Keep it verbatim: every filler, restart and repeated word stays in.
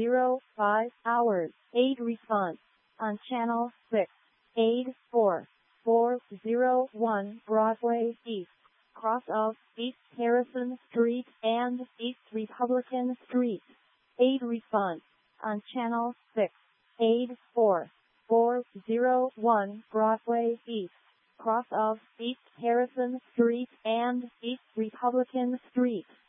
zero five hours. Aid response on Channel six. Aid four four zero one Broadway East, cross of East Harrison Street and East Republican Street. Aid response on Channel six. Aid four four zero one Broadway East, cross of East Harrison Street and East Republican Street.